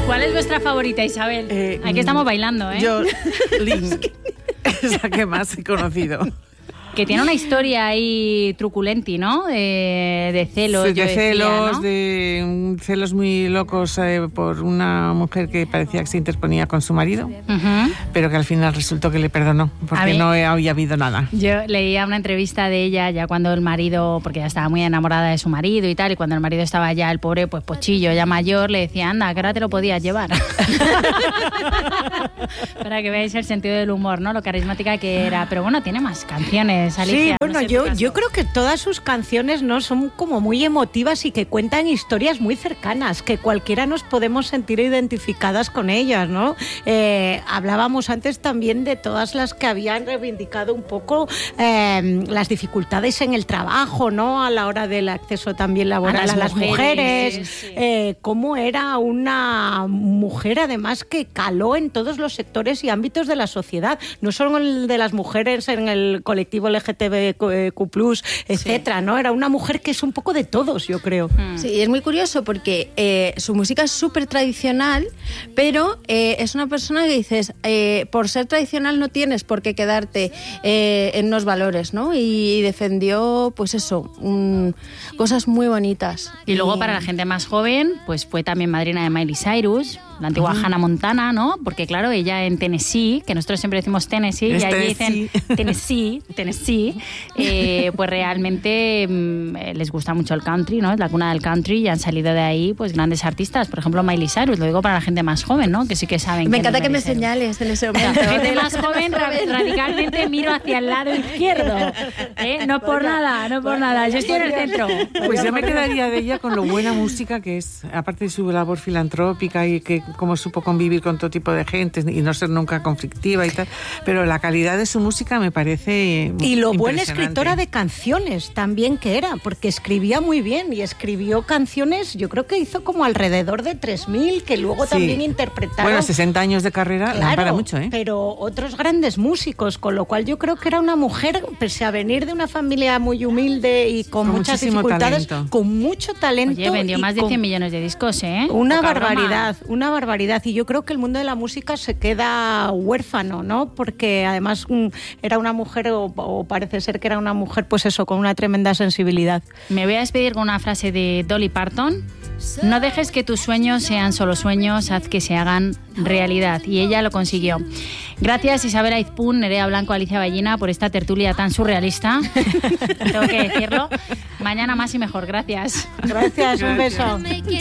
¿Cuál es vuestra favorita, Isabel? Aquí estamos bailando, ¿eh? Yo, Link, es la que más he conocido. Que tiene una historia ahí truculenti, ¿no? De celos, Sí, yo de decía, celos, ¿no? de celos muy locos por una mujer que parecía que se interponía con su marido, pero que al final resultó que le perdonó, porque no había habido nada. Yo leía una entrevista de ella ya cuando el marido, porque ella estaba muy enamorada de su marido y tal, y cuando el marido estaba ya, el pobre, pues pochillo, ya mayor, le decía, anda, que ahora te lo podías llevar. Para que veáis el sentido del humor, ¿no? Lo carismática que era. Pero bueno, tiene más canciones. Alicia, sí, bueno, no sé yo creo que todas sus canciones no son como muy emotivas y que cuentan historias muy cercanas, que cualquiera nos podemos sentir identificadas con ellas, ¿no? Hablábamos antes también de todas las que habían reivindicado un poco las dificultades en el trabajo, ¿no? A la hora del acceso también laboral a las mujeres, sí. Cómo era una mujer además que caló en todos los sectores y ámbitos de la sociedad, no solo el de las mujeres en el colectivo LGTBQ+, etcétera, ¿no? Era una mujer que es un poco de todos, yo creo. Sí, y es muy curioso porque su música es súper tradicional, pero es una persona que dices, por ser tradicional no tienes por qué quedarte en unos valores, ¿no? Y defendió, pues eso, cosas muy bonitas. Y luego para la gente más joven, pues fue también madrina de Miley Cyrus, la antigua Hannah Montana, ¿no? Porque claro, ella en Tennessee, que nosotros siempre decimos Tennessee, y allí dicen Tennessee, pues realmente les gusta mucho el country, ¿no? Es la cuna del country y han salido de ahí pues grandes artistas, por ejemplo Miley Cyrus, lo digo para la gente más joven, ¿no? Que sí que saben. Me encanta que me señales en ese momento. La gente más joven radicalmente miro hacia el lado izquierdo, no por nada, yo estoy en el centro. Pues yo me quedaría de ella con lo buena música que es, aparte de su labor filantrópica y que cómo supo convivir con todo tipo de gente y no ser nunca conflictiva y tal, pero la calidad de su música me parece y lo buena escritora de canciones también que era, porque escribía muy bien y escribió canciones, yo creo que hizo como alrededor de 3.000 que luego también interpretaron. Bueno, 60 años de carrera, claro, para mucho, ¿eh? Pero otros grandes músicos, con lo cual yo creo que era una mujer, pese a venir de una familia muy humilde y con muchas dificultades, talento. Con mucho talento. Oye, vendió más de 100 millones de discos, ¿eh? Una barbaridad. Y yo creo que el mundo de la música se queda huérfano, ¿no? Porque además era una mujer, o parece ser que era una mujer, pues eso, con una tremenda sensibilidad. Me voy a despedir con una frase de Dolly Parton. No dejes que tus sueños sean solo sueños, haz que se hagan realidad. Y ella lo consiguió. Gracias Isabel Aizpún, Nerea Blanco, Alicia Ballina por esta tertulia tan surrealista. Tengo que decirlo. Mañana más y mejor. Gracias. Gracias, un beso.